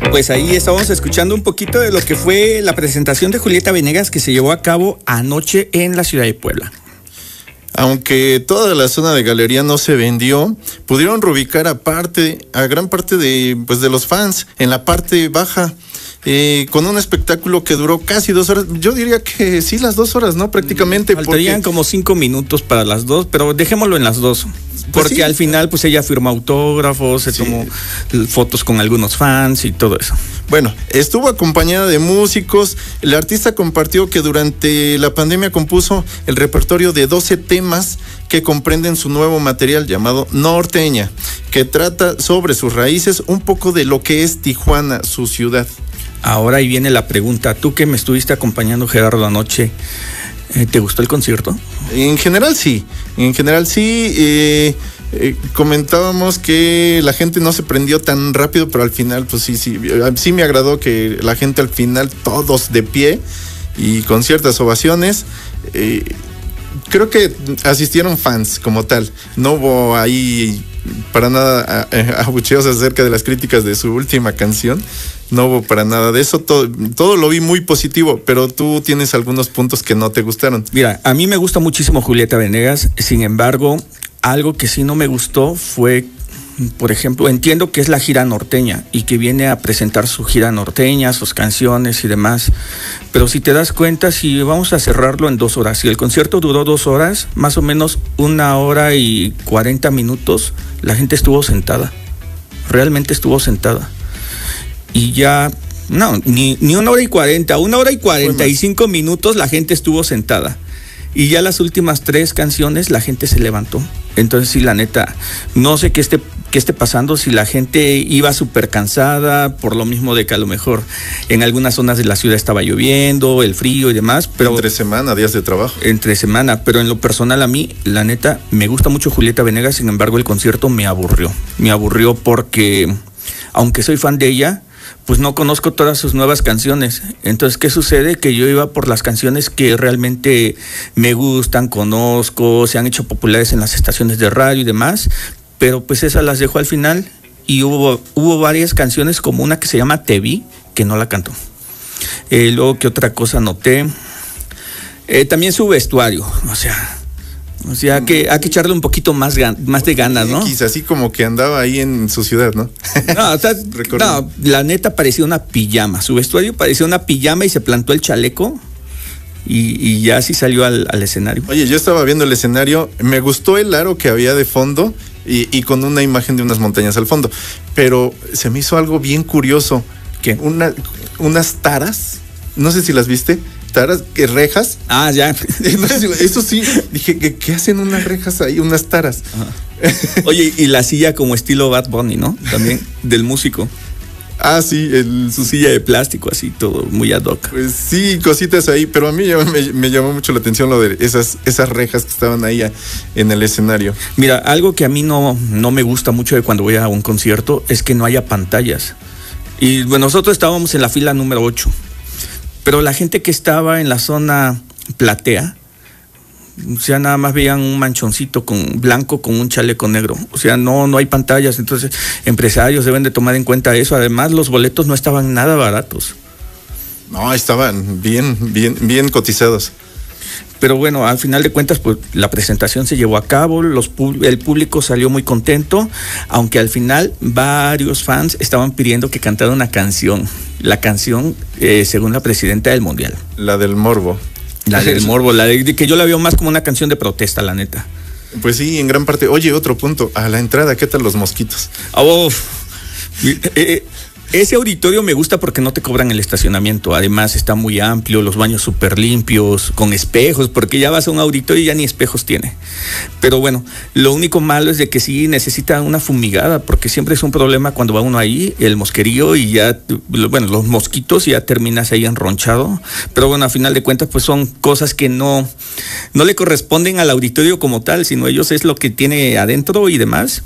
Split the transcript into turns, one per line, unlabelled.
Pues ahí estábamos escuchando un poquito de lo que fue la presentación de Julieta Venegas que se llevó a cabo anoche en la ciudad de Puebla.
Aunque toda la zona de galería no se vendió, pudieron reubicar a gran parte de los fans en la parte baja, con un espectáculo que duró casi 2 horas. Yo diría que sí, las 2 horas, ¿no? Prácticamente.
Faltarían como 5 minutos para las 2, pero dejémoslo en las 2. Porque sí, al final pues ella firmó autógrafos, se tomó fotos con algunos fans y todo eso.
Bueno, estuvo acompañada de músicos. El artista compartió que durante la pandemia compuso el repertorio de 12 temas que comprenden su nuevo material llamado Norteña, que trata sobre sus raíces, un poco de lo que es Tijuana, su ciudad.
Ahora ahí viene la pregunta, tú que me estuviste acompañando, Gerardo, anoche, ¿te gustó el concierto?
En general sí, comentábamos que la gente no se prendió tan rápido, pero al final pues sí me agradó que la gente al final todos de pie y con ciertas ovaciones. Creo que asistieron fans como tal, no hubo ahí para nada abucheos acerca de las críticas de su última canción. No hubo para nada de eso, todo lo vi muy positivo, pero tú tienes algunos puntos que no te gustaron.
Mira, a mí me gusta muchísimo Julieta Venegas, sin embargo, algo que sí no me gustó fue, por ejemplo, entiendo que es la gira norteña y que viene a presentar su gira norteña, sus canciones y demás, pero si te das cuenta, si vamos a cerrarlo en 2 horas, si el concierto duró 2 horas, más o menos 1 hora y 40 minutos, la gente estuvo sentada, realmente estuvo sentada. Y ya, no, ni 1 hora y 40, 1 hora y 45 minutos la gente estuvo sentada. Y ya las últimas 3 canciones la gente se levantó. Entonces sí, la neta, no sé qué esté pasando, si la gente iba súper cansada, por lo mismo de que a lo mejor en algunas zonas de la ciudad estaba lloviendo, el frío y demás. Pero
entre semana, días de trabajo.
Entre semana, pero en lo personal a mí, la neta, me gusta mucho Julieta Venegas, sin embargo el concierto me aburrió. Me aburrió porque, aunque soy fan de ella, pues no conozco todas sus nuevas canciones. Entonces, ¿qué sucede? Que yo iba por las canciones que realmente me gustan, conozco, se han hecho populares en las estaciones de radio y demás, pero pues esas las dejo al final. Y hubo varias canciones, como una que se llama Te Vi, que no la cantó. Luego, ¿qué otra cosa noté? También su vestuario, o sea que hay que echarle un poquito más de ganas, ¿no?
Quizás así como que andaba ahí en su ciudad, ¿no?
No, la neta parecía una pijama. Su vestuario parecía una pijama y se plantó el chaleco y ya así salió al escenario.
Oye, yo estaba viendo el escenario, me gustó el aro que había de fondo y con una imagen de unas montañas al fondo, pero se me hizo algo bien curioso.
¿Qué?
Unas taras, no sé si las viste. Taras, rejas.
Ah, ya.
Eso sí, dije, ¿qué hacen unas rejas ahí? Unas taras.
Oye, y la silla como estilo Bad Bunny, ¿no? También del músico.
Ah, sí,
su silla de plástico, así todo muy ad hoc.
Pues sí, cositas ahí, pero a mí me llamó mucho la atención lo de esas rejas que estaban ahí en el escenario.
Mira, algo que a mí no me gusta mucho de cuando voy a un concierto es que no haya pantallas. Y bueno, nosotros estábamos en la fila número 8. Pero la gente que estaba en la zona platea, o sea, nada más veían un manchoncito blanco con un chaleco negro. O sea, no hay pantallas. Entonces, empresarios deben de tomar en cuenta eso. Además, los boletos no estaban nada baratos.
No, estaban bien cotizados.
Pero bueno, al final de cuentas, pues la presentación se llevó a cabo, el público salió muy contento, aunque al final varios fans estaban pidiendo que cantara una canción. La canción, según la presidenta del Mundial.
La del Morbo.
La del Morbo, que yo la veo más como una canción de protesta, la neta.
Pues sí, en gran parte. Oye, otro punto, a la entrada, ¿qué tal los mosquitos?
Ese auditorio me gusta porque no te cobran el estacionamiento. Además está muy amplio, los baños súper limpios, con espejos, porque ya vas a un auditorio y ya ni espejos tiene. Pero bueno, lo único malo es de que sí necesita una fumigada, porque siempre es un problema cuando va uno ahí, el mosquerío, y ya, bueno, los mosquitos, y ya terminas ahí enronchado. Pero bueno, a final de cuentas, pues son cosas que no le corresponden al auditorio como tal, sino ellos es lo que tiene adentro y demás.